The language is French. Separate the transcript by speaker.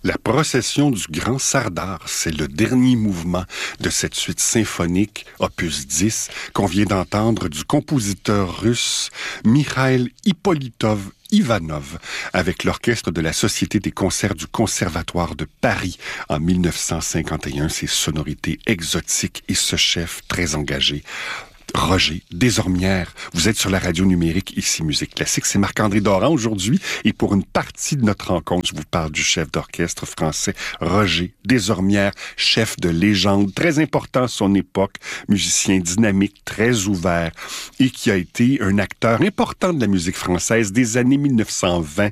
Speaker 1: La procession du Grand Sardar, c'est le dernier mouvement de cette suite symphonique, opus 10, qu'on vient d'entendre du compositeur russe Mikhail Ippolitov Ivanov, avec l'orchestre de la Société des concerts du Conservatoire de Paris en 1951. Ses sonorités exotiques et ce chef très engagé. Roger Desormières, vous êtes sur la radio numérique, ici Musique Classique. C'est Marc-André Doran aujourd'hui et pour une partie de notre rencontre, je vous parle du chef d'orchestre français Roger Desormières, chef de légende, très important à son époque, musicien dynamique, très ouvert et qui a été un acteur important de la musique française des années 1920